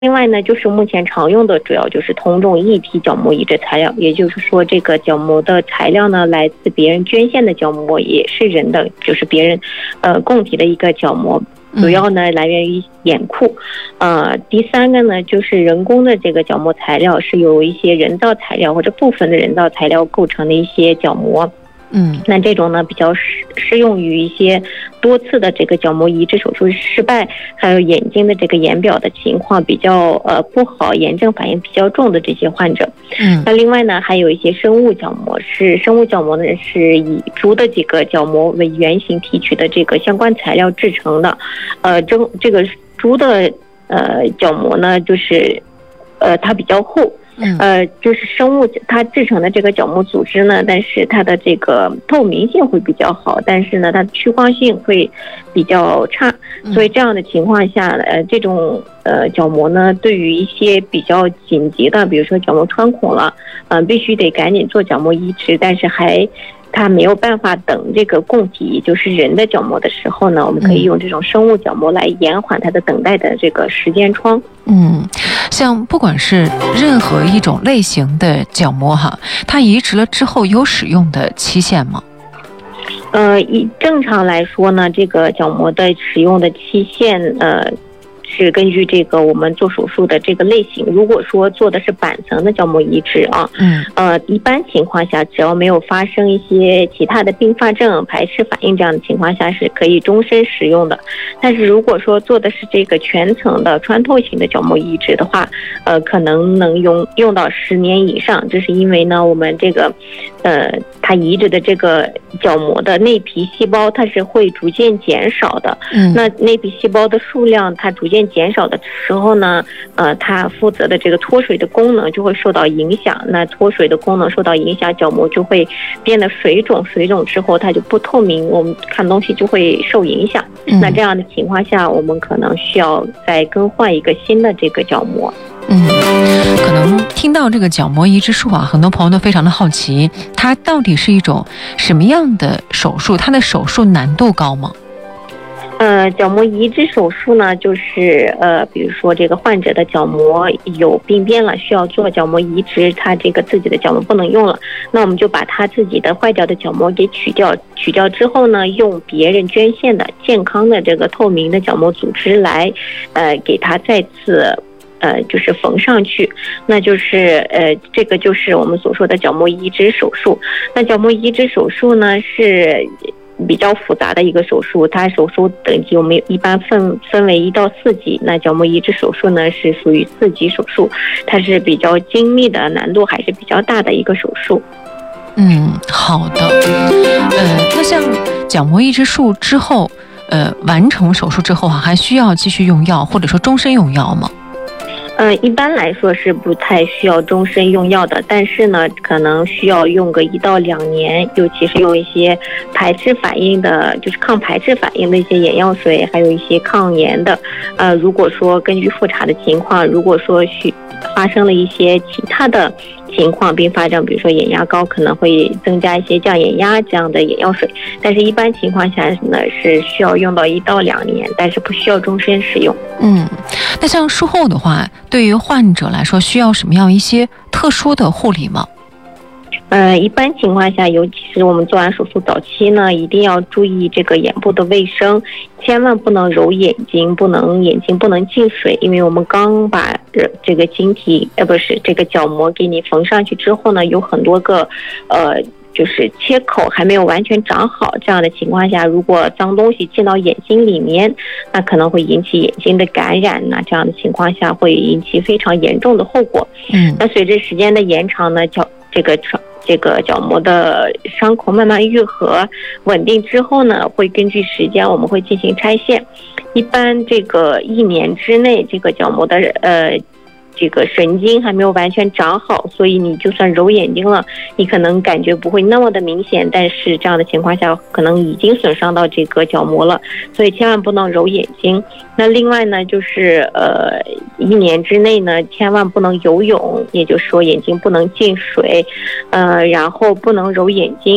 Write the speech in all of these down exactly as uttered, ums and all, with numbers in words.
另外呢，就是目前常用的主要就是同种异体角膜移植材料，也就是说这个角膜的材料呢来自别人捐献的角膜，也是人的，就是别人呃供体的一个角膜，主要呢来源于眼库。呃，第三个呢就是人工的这个角膜材料是由一些人造材料或者部分的人造材料构成的一些角膜。 嗯， 那这种呢比较适适用于一些多次的这个角膜移植手术失败，还有眼睛的这个眼表的情况比较呃不好，炎症反应比较重的这些患者。 嗯， 那另外呢还有一些生物角膜，是生物角膜呢是以猪的这个角膜为原型提取的这个相关材料制成的。呃，这这个猪的呃角膜呢就是呃它比较厚。呃，就是生物它制成的这个角膜组织呢，但是它的这个透明性会比较好，但是呢，它趋光性会比较差，所以这样的情况下，呃，这种呃角膜呢，对于一些比较紧急的，比如说角膜穿孔了，嗯、呃，必须得赶紧做角膜移植，但是还。它没有办法等这个供体，也就是人的角膜的时候呢，我们可以用这种生物角膜来延缓它的等待的这个时间窗。 嗯，像不管是任何一种类型的角膜哈，它移植了之后有使用的期限吗？ 呃，以正常来说呢，这个角膜的使用的期限，呃。是根据这个我们做手术的这个类型，如果说做的是板层的角膜移植啊，嗯，呃，一般情况下只要没有发生一些其他的并发症、排斥反应这样的情况下是可以终身使用的。但是如果说做的是这个全层的穿透型的角膜移植的话，呃，可能能用用到十年以上。这是因为呢，我们这个，呃，它移植的这个角膜的内皮细胞它是会逐渐减少的，嗯，那内皮细胞的数量它逐渐减少的时候呢，呃，它负责的这个脱水的功能就会受到影响。那脱水的功能受到影响，角膜就会变得水肿，水肿之后它就不透明，我们看东西就会受影响。嗯、那这样的情况下，我们可能需要再更换一个新的这个角膜。 嗯，可能听到这个角膜移植术啊，很多朋友都非常的好奇，它到底是一种什么样的手术？它的手术难度高吗？ 呃，角膜移植手术呢，就是呃，比如说这个患者的角膜有病变了，需要做角膜移植，他这个自己的角膜不能用了，那我们就把他自己的坏掉的角膜给取掉，取掉之后呢，用别人捐献的健康的这个透明的角膜组织来，呃，给他再次。呃，就是缝上去，那就是呃，这个就是我们所说的角膜移植手术。那角膜移植手术呢是比较复杂的一个手术，它手术等级我们一般分分为一到四级。那角膜移植手术呢是属于四级手术，它是比较精密的，难度还是比较大的一个手术。 嗯，好的。呃，那像角膜移植术之后，呃，完成手术之后啊，还需要继续用药，或者说终身用药吗？ 呃，一般来说是不太需要终身用药的，但是呢，可能需要用个一到两年，尤其是用一些排斥反应的，就是抗排斥反应的一些眼药水，还有一些抗炎的。呃，如果说根据复查的情况，如果说需发生了一些其他的情况并发症，比如说眼压高，可能会增加一些降眼压这样的眼药水，但是一般情况下呢是需要用到一到两年，但是不需要终身使用。 嗯，那像术后的话，对于患者来说需要什么样一些特殊的护理吗？ 呃，一般情况下，尤其是我们做完手术早期呢，一定要注意这个眼部的卫生，千万不能揉眼睛，不能眼睛不能进水，因为我们刚把这个晶体呃不是这个角膜给你缝上去之后呢，有很多个呃。就是切口还没有完全长好，这样的情况下，如果脏东西进到眼睛里面，那可能会引起眼睛的感染，那这样的情况下会引起非常严重的后果。嗯，那随着时间的延长呢，角这个这个角膜的伤口慢慢愈合稳定之后呢，会根据时间我们会进行拆线，一般这个一年之内，这个角膜的呃。这个神经还没有完全长好，所以你就算揉眼睛了，你可能感觉不会那么的明显，但是这样的情况下可能已经损伤到这个角膜了，所以千万不能揉眼睛。那另外呢，就是呃一年之内呢，千万不能游泳，也就是说眼睛不能进水，呃，然后不能揉眼睛。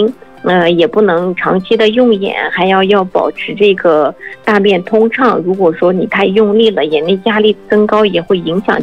呃，也不能长期的用眼，还要要保持这个大便通畅。如果说你太用力了，眼内压力增高也会影响